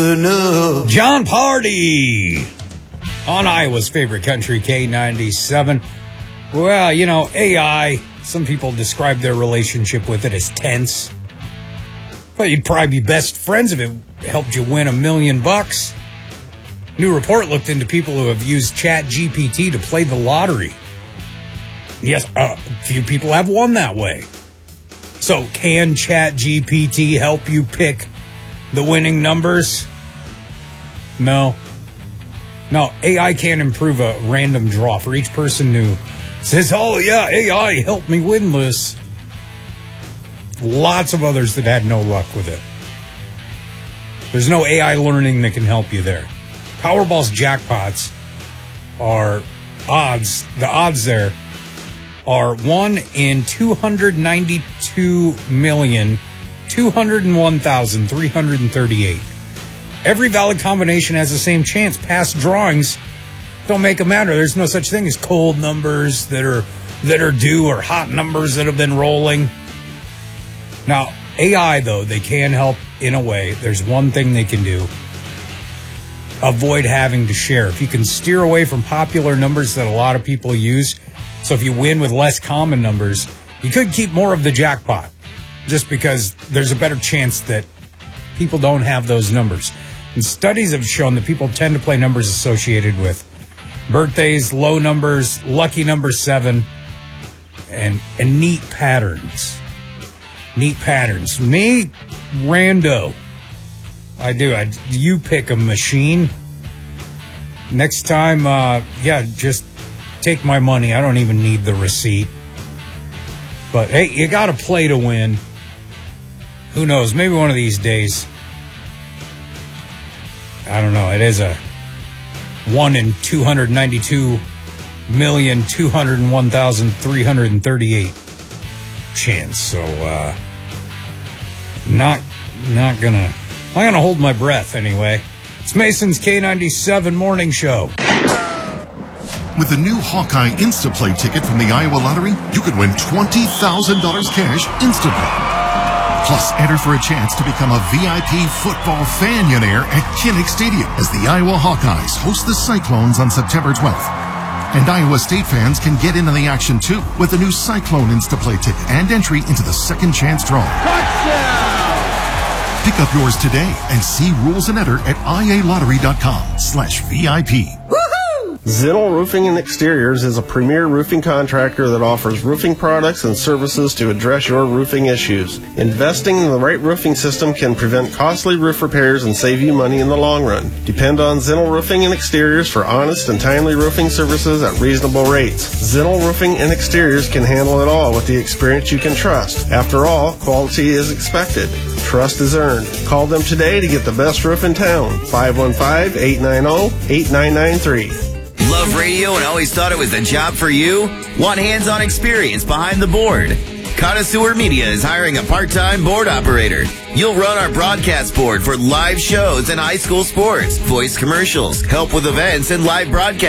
John Party on Iowa's favorite country, K97. Well, you know, AI, some people describe their relationship with it as tense. But you'd probably be best friends if it helped you win $1 million. New report looked into people who have used ChatGPT to play the lottery. Yes, a few people have won that way. So can ChatGPT help you pick the winning numbers? No, AI can't improve a random draw for each person who says, oh yeah, AI helped me win this. Lots of others that had no luck with it. There's no AI learning that can help you there. Powerball's jackpots are odds. The odds there are 1 in 292,201,338. Every valid combination has the same chance. Past drawings don't make a matter. There's no such thing as cold numbers that are due or hot numbers that have been rolling. Now, AI, though, they can help in a way. There's one thing they can do. Avoid having to share. If you can steer away from popular numbers that a lot of people use, so if you win with less common numbers, you could keep more of the jackpot, just because there's a better chance that people don't have those numbers. And studies have shown that people tend to play numbers associated with birthdays, low numbers, lucky number 7, and neat patterns. Neat patterns. Me, rando. You pick a machine. Next time, just take my money. I don't even need the receipt. But hey, you got to play to win. Who knows? Maybe one of these days. I don't know. It is a 1 in 292,201,338 chance. So, I'm gonna hold my breath anyway. It's Mason's K97 morning show. With the new Hawkeye Instaplay ticket from the Iowa Lottery, you could win $20,000 cash instantly. Plus, enter for a chance to become a VIP football fanionaire at Kinnick Stadium as the Iowa Hawkeyes host the Cyclones on September 12th. And Iowa State fans can get in on the action too with the new Cyclone Instaplay ticket and entry into the second chance draw. Touchdown! Pick up yours today and see rules and enter at ialottery.com/VIP. Zinnel Roofing and Exteriors is a premier roofing contractor that offers roofing products and services to address your roofing issues. Investing in the right roofing system can prevent costly roof repairs and save you money in the long run. Depend on Zinnel Roofing and Exteriors for honest and timely roofing services at reasonable rates. Zinnel Roofing and Exteriors can handle it all with the experience you can trust. After all, quality is expected. Trust is earned. Call them today to get the best roof in town. 515-890-8993. Love radio and always thought it was a job for you? Want hands-on experience behind the board? Connoisseur Media is hiring a part-time board operator. You'll run our broadcast board for live shows and high school sports, voice commercials, help with events, and live broadcasts.